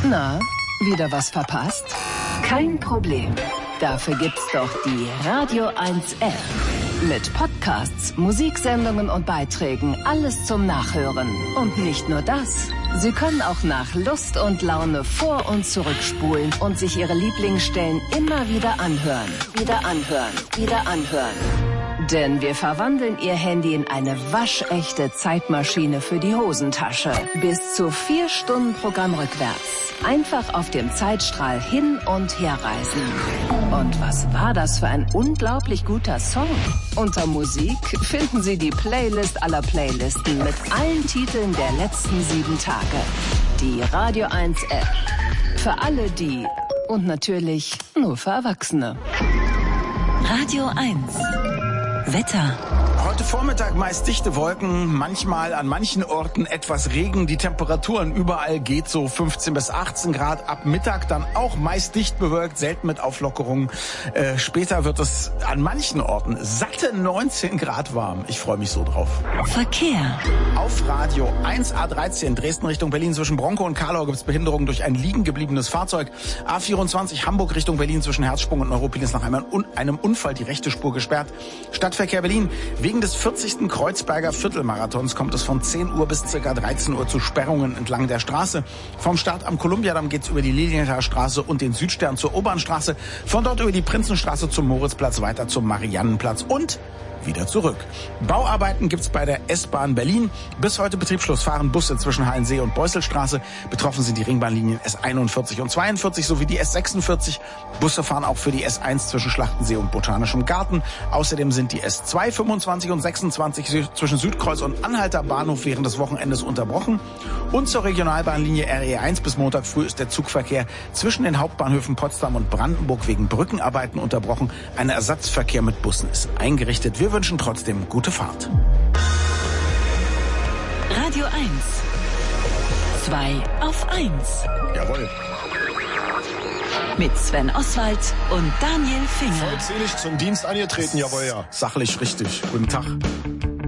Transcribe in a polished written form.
Na, wieder was verpasst? Kein Problem. Dafür gibt's doch die Radio 1 App. Mit Podcasts, Musiksendungen und Beiträgen, alles zum Nachhören. Und nicht nur das. Sie können auch nach Lust und Laune vor- und zurückspulen und sich Ihre Lieblingsstellen immer wieder anhören. Wieder anhören. Denn wir verwandeln Ihr Handy in eine waschechte Zeitmaschine für die Hosentasche. Bis zu 4 Stunden Programm rückwärts. Einfach auf dem Zeitstrahl hin und her reisen. Und was war das für ein unglaublich guter Song? Unter Musik finden Sie die Playlist aller Playlisten mit allen Titeln der letzten 7 Tage. Die Radio 1 App. Für alle die und natürlich nur für Erwachsene. Radio 1. Wetter. Heute Vormittag meist dichte Wolken, manchmal an manchen Orten etwas Regen. Die Temperaturen überall geht so 15 bis 18 Grad. Ab Mittag dann auch meist dicht bewölkt, selten mit Auflockerungen. Später wird es an manchen Orten satte 19 Grad warm. Ich freue mich so drauf. Verkehr. Auf Radio 1 A13 Dresden Richtung Berlin zwischen Bronkow und Karlau gibt es Behinderungen durch ein liegen gebliebenes Fahrzeug. A24 Hamburg Richtung Berlin zwischen Herzsprung und Neuruppin ist nach einem Unfall die rechte Spur gesperrt. Stadtverkehr Berlin. Wegen des 40. Kreuzberger Viertelmarathons kommt es von 10 Uhr bis ca. 13 Uhr zu Sperrungen entlang der Straße. Vom Start am Kolumbiadamm geht's über die Lilienthaler Straße und den Südstern zur Obernstraße. Von dort über die Prinzenstraße zum Moritzplatz weiter zum Mariannenplatz und wieder zurück. Bauarbeiten gibt's bei der S-Bahn Berlin. Bis heute Betriebsschluss fahren Busse zwischen Hallensee und Beusselstraße. Betroffen sind die Ringbahnlinien S41 und 42 sowie die S46. Busse fahren auch für die S1 zwischen Schlachtensee und Botanischem Garten. Außerdem sind die S2, 25 und 26 zwischen Südkreuz und Anhalter Bahnhof während des Wochenendes unterbrochen. Und zur Regionalbahnlinie RE1 bis Montag früh ist der Zugverkehr zwischen den Hauptbahnhöfen Potsdam und Brandenburg wegen Brückenarbeiten unterbrochen. Ein Ersatzverkehr mit Bussen ist eingerichtet. Wir wünschen trotzdem gute Fahrt. Radio 1. 2 auf 1. Jawohl. Mit Sven Oswald und Daniel Finger. Vollzählig zum Dienst angetreten, jawohl, ja. Sachlich richtig. Guten Tag.